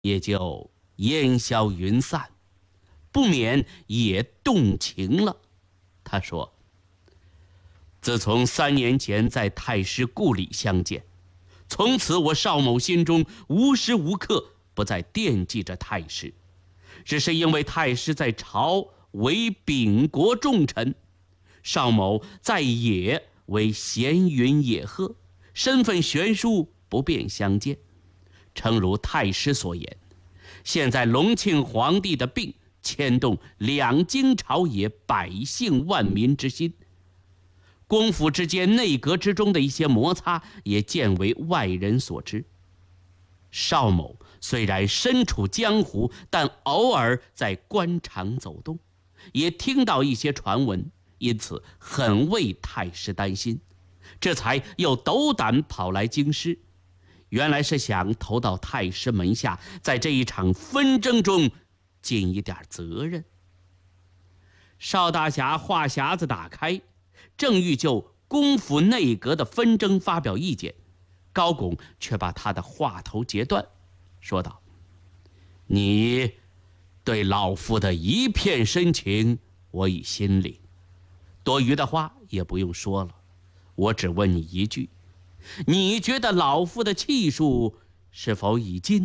也就烟消云散，不免也动情了。他说：“自从3年前在太师故里相见，从此我邵某心中无时无刻不在惦记着太师，只是因为太师在朝为秉国重臣，邵某在野为闲云野鹤，身份悬殊，不便相见。诚如太师所言，现在隆庆皇帝的病牵动两京朝野百姓万民之心，公府之间内阁之中的一些摩擦也渐为外人所知。邵某虽然身处江湖，但偶尔在官场走动，也听到一些传闻，因此很为太师担心，这才又斗胆跑来京师，原来是想投到太师门下，在这一场纷争中尽一点责任。”邵大侠话匣子打开，正欲就公府内阁的纷争发表意见，高拱却把他的话头截断，说道：“你对老夫的一片深情，我已心领，多余的话也不用说了。我只问你一句，你觉得老夫的气数是否已尽？”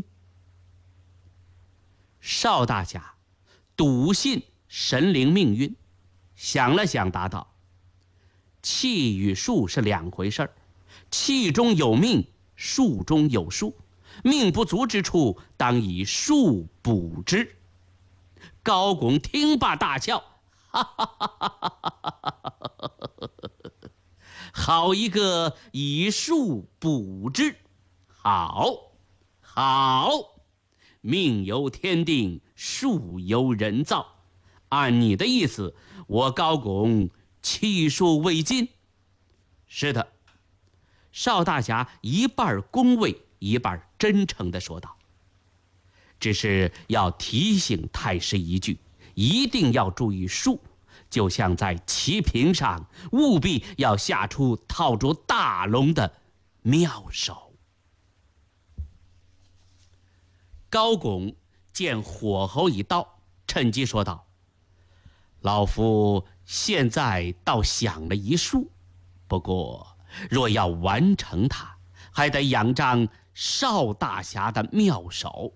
邵大侠笃信神灵命运，想了想，答道：“气与数是两回事儿，气中有命，数中有数，命不足之处，当以数补之。”高拱听罢大笑：“哈哈哈哈哈哈！好一个以数补之！好，好，命由天定，数由人造。按你的意思，我高拱气数未尽。”“是的。”邵大侠一半恭维，一半真诚地说道：“只是要提醒太师一句，一定要注意数，就像在棋屏上，务必要下出套住大龙的妙手。”高拱见火候已到，趁机说道：“老夫现在倒想了一术，不过若要完成它，还得仰仗邵大侠的妙手。”“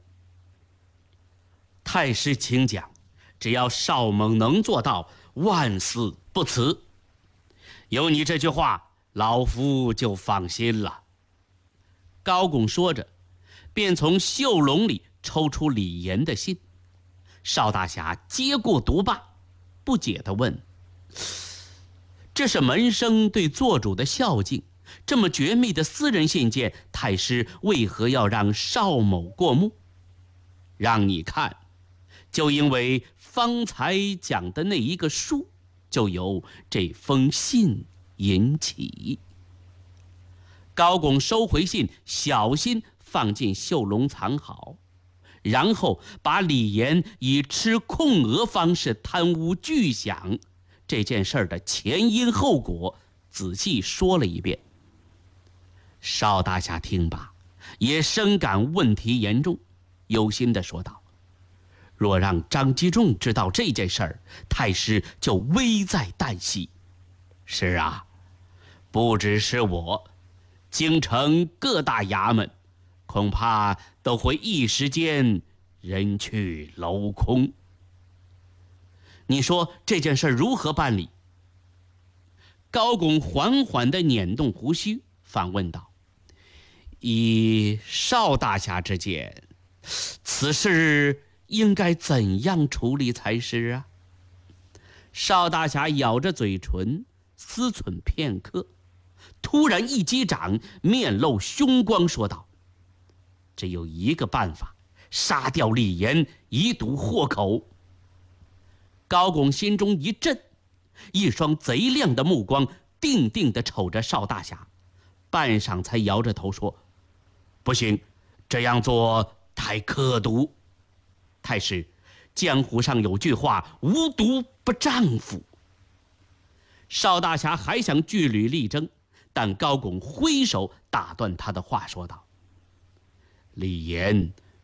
太师请讲，只要邵某能做到，万死不辞。”“有你这句话，老夫就放心了。”高拱说着，便从袖笼里抽出李严的信。邵大侠接过读罢，不解地问：“这是门生对做主的孝敬，这么绝密的私人信件，太师为何要让邵某过目？”“让你看，就因为方才讲的那一个数，就由这封信引起。”高拱收回信，小心放进袖笼藏好，然后把李严以吃空额方式贪污巨饷这件事的前因后果仔细说了一遍。邵大侠听罢，也深感问题严重，忧心地说道：“若让张基仲知道这件事儿，太师就危在旦夕。”“是啊，不只是我，京城各大衙门恐怕都会一时间人去楼空。你说这件事如何办理？”高拱缓缓地捻动胡须，反问道：“以邵大侠之见，此事应该怎样处理才是啊？”邵大侠咬着嘴唇，思忖片刻，突然一击掌，面露凶光，说道：“只有一个办法，杀掉李严，以堵祸口。”高拱心中一震，一双贼亮的目光定定地瞅着邵大侠，半晌才摇着头说：“不行，这样做太刻毒。太师，江湖上有句话，无毒不丈夫。”邵大侠还想据理力争，但高拱挥手打断他的话，说道：“李严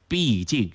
毕竟